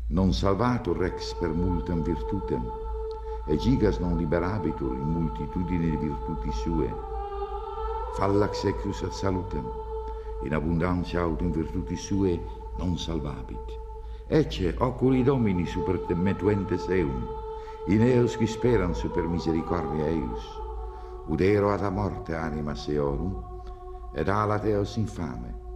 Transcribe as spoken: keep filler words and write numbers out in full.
Non salvatur rex per multam virtutem, e gigas non liberabitur in multitudine di virtuti sue. Fallax ecus ad salutem, in abundantia aut in virtuti sue non salvabit. Ecce oculi Domini super te metuentes eum, in eos qui speran super misericordia eius. Udero ad a morte anima seorum, ed alat eos infame,